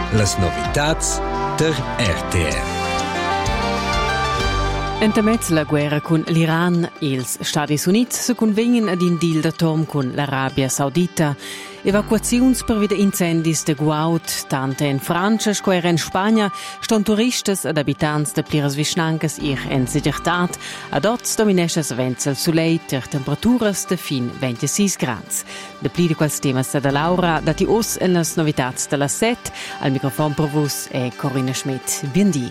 Las novitats der RTR. Entamez la guerra con l'Iran, ils Stati Units se convenien ad in deal d'atom con l'Arabia Saudita. Evacuaziuns per vida incendis de guaut, tanto in Francia como in Spagna, ston turistas ad abitants de pliras vischnancas ir en segurtat, ad ots dominesces vents al soleil ter temperaturas de fin 26 grads. De pli de quals temas da Laura, dati os en las novitats de la set, al microfon per vos è Corinna Schmidt. Biendi.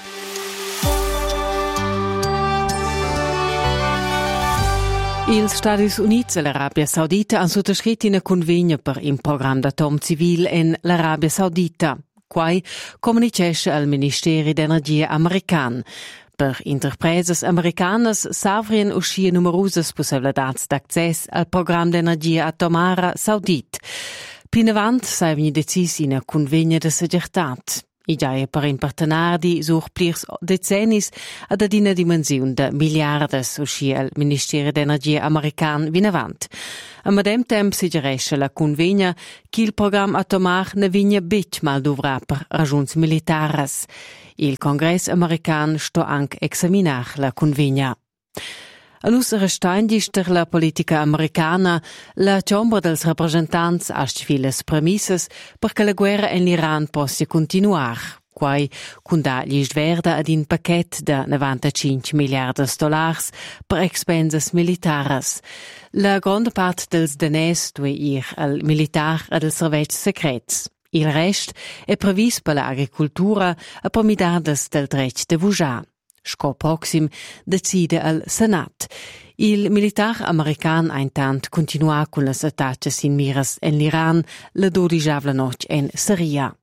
Els Stati Units e l'Arabia Saudita hanno sottoscritto un convegno per un programma d'atom civil in l'Arabia Saudita. Quai comunicesce al Ministero d'Energia american. Per interpreses americanas s'avrien uscire numerosas possibilitats d'accés al programma d'energia atomara saudit. Pinavant s'avevano deciso in convegno de segurtat. I già per un partenardi sur plirs decennis ad una dimensione de miliardes uscì al Ministero d'Energia american vinavant. A medem temp si geresce la convegna che il programma atomar ne vigna bit mal dovrà per ragions militares. Il Congress american sto anche examinar la convegna. A nus restaindister la politica americana, la Chambre dels Representants ha viles premisses perché la guerra in Iran possa continuar. Quai cunda gli sverda ad un paquet da 95 miliardas dollars per expenses militares. La grande part dels deners due ir al militar ad al servets secrets. Il rest è previs per l'agricultura a promidades del dret de vujar. Sco proxim decide al Senat. Il militar american ha intant continua con las attacques in miras en l'Iran la 12 noc en Siria.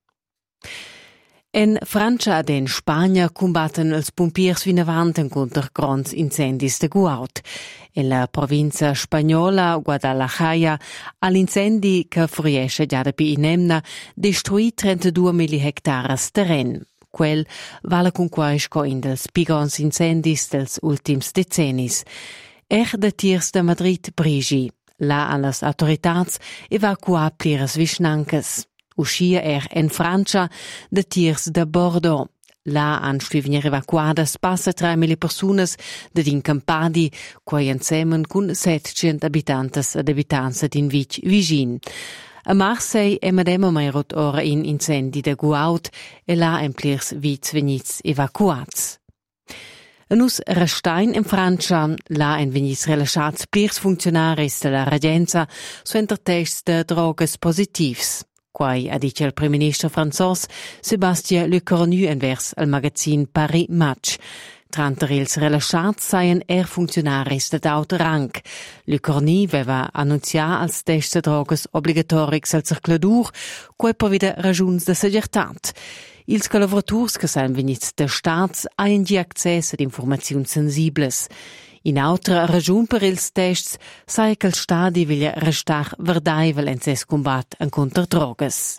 En Francia ed en Spagna combatten els pompiers vinavant contra grands incendis de guaut. En la provincia spagnola Guadalajara all'incendi che furiesce già da Pinemna destruì 32.000 hectares terren. Quel vale conquaisco in dels pigons incendis dels ultims decennis. De tiers de Madrid brigi. La allas autoritats evacua pliras vischnancas. Uscia en Francia de tiers de Bordeaux. La han venir evacuadas passa 3.000 personas de din campadi, quai ensemen cun 700 abitantes ed abitants din vic vigin. A Marseille è medema mai rot ora in incendi de guaut e là en plirs vits venits evacuats. A nus Rastein in Francia, là en venits relashats plirs funzionaris de la regenza su entertests de drogas positivs. Quai ha dice il primo ministro francos Sébastien Lecornu envers al magazin Paris Match. Tranter ils relashats seien funzionaris de d'auto rang. Lecornu veva annunzià als test de drogas obligatorics al circuladur, quai per vida ragiuns de segurtat. Ils collaborators che seien venits de stats haien di access ad informaziuns sensibles. In altra ragiun per ils tests sai che il stadi viglia restar verdaivel en ses combat en contra drogas.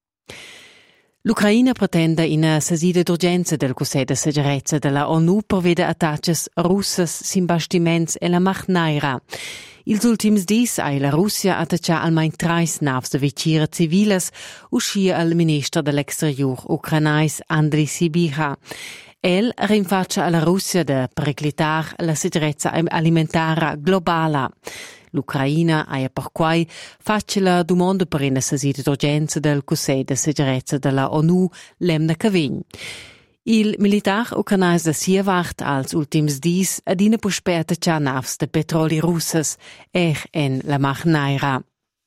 L'Ucraina pretende in sesida d'urgenza del Consiglio de Segurezza della ONU per vedere attacches russas sin bastiments e la Macht-Naira. Ils ultims dis ha la Russia attaccia almain 3 navs de vetira civiles, uscia al ministro dell'exterior ucranais Andriy Sybiha. El rinfaccia alla Russia de preclitar la sicurezza alimentare globala. L'Ucraina ha per quai faccia la domanda per una sesida d'urgenza del Consiglio de Segurezza della ONU lemna cavegn. Il militar ucranais da Sievart als ultims dis ad ina pusperta cia navs de petroli russas en la Macht-Naira.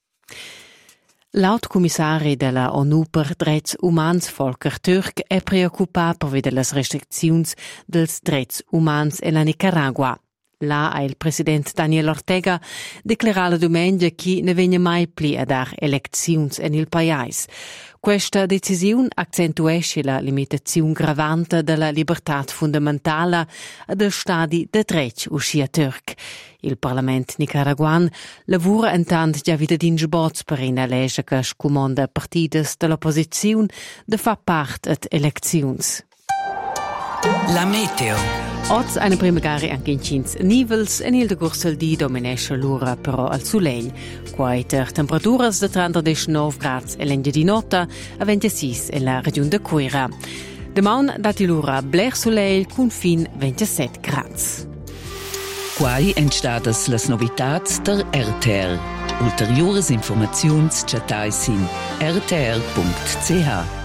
L'Aut-Commissari della ONU per drets umans Volker Türk è preoccupat per vedere las restricziuns dels drets umans en la Nicaragua. Là ha il president Daniel Ortega declarato domenica che ne vegna mai pli a dar elecziuns en il pais. Questa decisione accentuesce la limitazione gravante della libertà fondamentale del stadi de dret uscia Türk. Il Parlament nicaraguan lavora intant già vida din sbots per una legge che scomanda partides dell'opposizione de fa part ad elecziuns. La meteo. Oggi eine prima gare anche in Cins Nivels e il decurso di dominesce l'ora però al soleil. Qua ter temperaturas de 39 gradi e l'endia di nota a 26 e la regione de Cuira. Demaun dati l'ora bler soleil con fin 27 gradi. Quai entstadas las novitats der RTR. Ulteriores informaziuns chatai sin rtr.ch.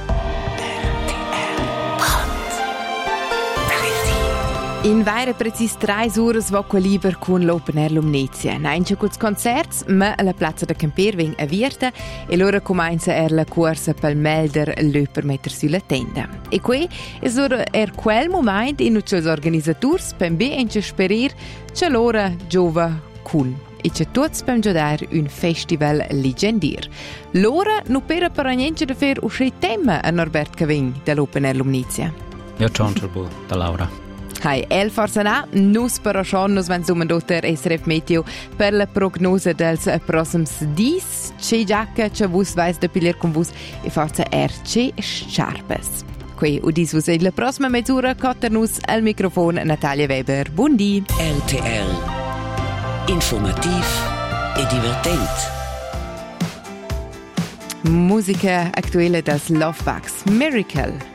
In vaire precis 3 ore va liber con l'Open Air Lumnezia. Nein c'è quels concerts, ma la piazza da camper veng avierta e l'ora comincia la corsa per melder per metter sulla tenda. E qui è quel momento in cui gli organizzatori per ben sperir c'è l'ora giova cool. E c'è tutti per giocare un festival leggendier. L'ora non per niente da fare uscire tema a Norbert Caving dall'Open Air Lumnezia. Io c'ho da Laura. Hai, forza na, nus però schon, nus van summen dotter SRF Meteo per la prognose dels prossims dis, c'è giacca, c'è vus vais da pigliar con vus e forza c'è sciarpes. Qui udis vus la prossima mezz'ora cotter nus al microfono Natalia Weber. Buondì. RTR. Informativ e divertent. Musica aktuelle das Lovebugs. Miracle.